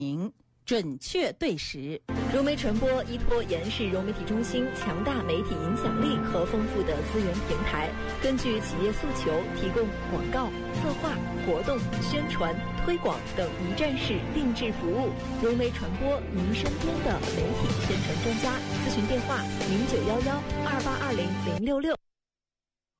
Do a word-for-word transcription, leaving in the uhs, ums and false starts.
明，准确对时。 融媒传播依托延世融媒体中心强大媒体影响力和丰富的资源平台，根据企业诉求提供广告、策划、活动、宣传、推广等一站式定制服务。融媒传播，您身边的媒体宣传专家。咨询电话：零九幺幺二八二零零六六。